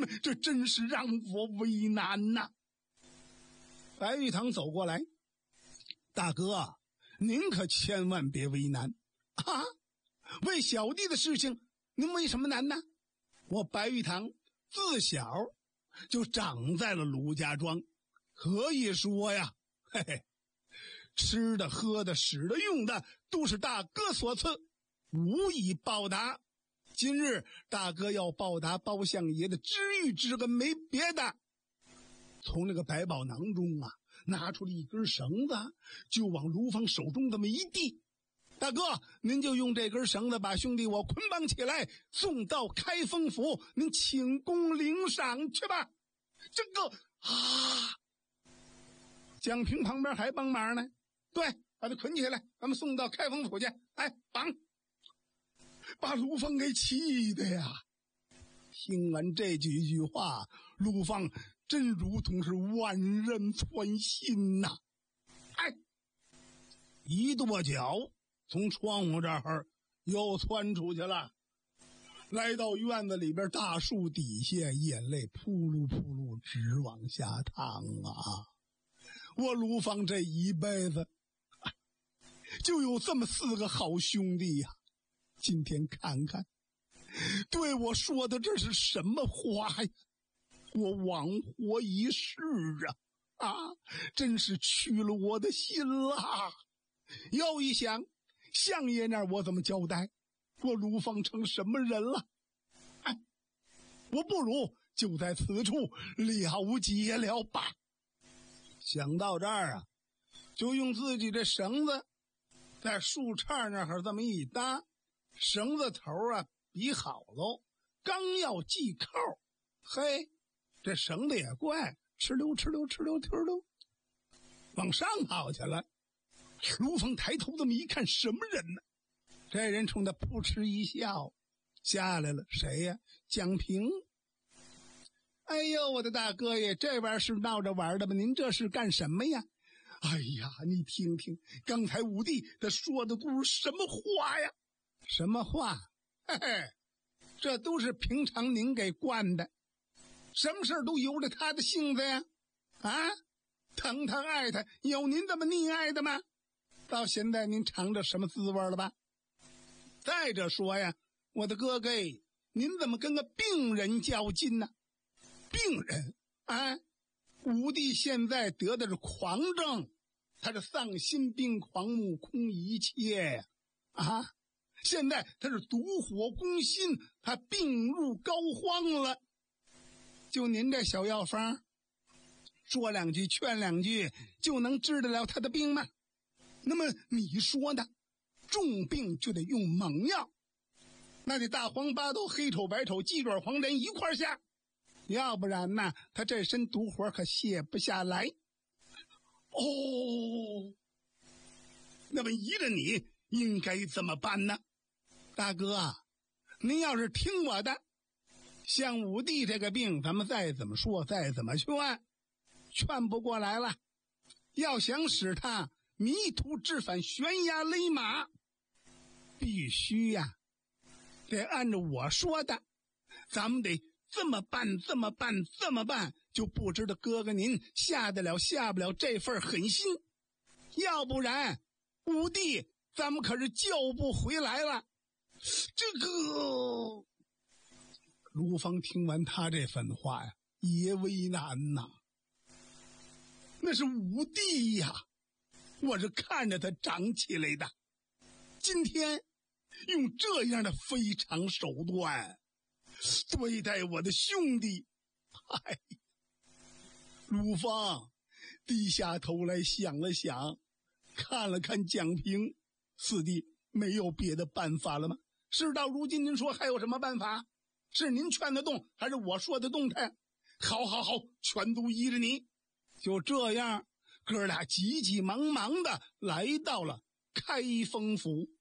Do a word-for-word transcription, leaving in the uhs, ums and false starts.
这真是让我为难呐。白玉堂走过来，大哥，您可千万别为难啊！为小弟的事情，您为什么难呢？我白玉堂自小就长在了卢家庄，可以说呀，嘿嘿，吃的、喝的、使的、用的，都是大哥所赐，无以报答。今日大哥要报答包相爷的知遇之恩，没别的。从那个百宝囊中啊，拿出了一根绳子，就往卢芳手中这么一递。大哥，您就用这根绳子把兄弟我捆绑起来，送到开封府，您请功领赏去吧。这个啊，蒋平旁边还帮忙呢。对，把他捆起来，咱们送到开封府去。哎，绑！把卢芳给气的呀！听完这几句话，卢芳真如同是万人穿心呐、啊！哎，一跺脚从窗户这儿又窜出去了，来到院子里边大树底下，眼泪扑噜扑噜直往下淌啊！我卢芳这一辈子就有这么四个好兄弟呀、啊！今天看看对我说的这是什么话呀？我枉活一世啊！啊，真是屈了我的心啦！又一想，相爷那儿我怎么交代？我卢芳成什么人了？哎，我不如就在此处了结了吧。想到这儿啊，就用自己的绳子在树杈那儿这么一搭，绳子头啊比好喽，刚要系扣，嘿，这绳子也怪，哧溜哧溜哧溜哧溜往上跑去了。卢芳抬头这么一看，什么人呢？这人冲他扑哧一笑，下来了。谁呀？蒋平。哎呦，我的大哥爷，这玩意儿是闹着玩的吗？您这是干什么呀？哎呀，你听听，刚才五弟他说的都是什么话呀？什么话？嘿嘿，这都是平常您给惯的，什么事都由着他的性子呀？啊，疼他爱他，有您这么溺爱的吗？到现在您尝着什么滋味了吧？再者说呀，我的哥哥，您怎么跟个病人较劲呢？病人啊，五弟现在得的是狂症，他是丧心病狂，目空一切呀！啊，现在他是毒火攻心，他病入膏肓了。就您这小药方，说两句劝两句就能治得了他的病吗？那么你说呢？重病就得用猛药，那得大黄八豆、黑丑白丑、鸡爪黄连一块下，要不然呢，他这身毒火可卸不下来。哦，那么依着你应该怎么办呢？大哥啊，您要是听我的，像五弟这个病，咱们再怎么说再怎么劝，劝不过来了。要想使他迷途知返、悬崖勒马，必须呀、啊，得按照我说的，咱们得这么办这么办这么办，就不知道哥哥您下得了下不了这份狠心，要不然五弟咱们可是救不回来了。这个卢芳听完他这番话呀，也为难呐。那是五弟呀，我是看着他长起来的，今天用这样的非常手段对待我的兄弟，哎，卢芳低下头来想了想，看了看蒋平，四弟没有别的办法了吗？事到如今您说还有什么办法？是您劝得动还是我说得动他？好好好，全都依着你。就这样，哥俩急急忙忙的来到了开封府。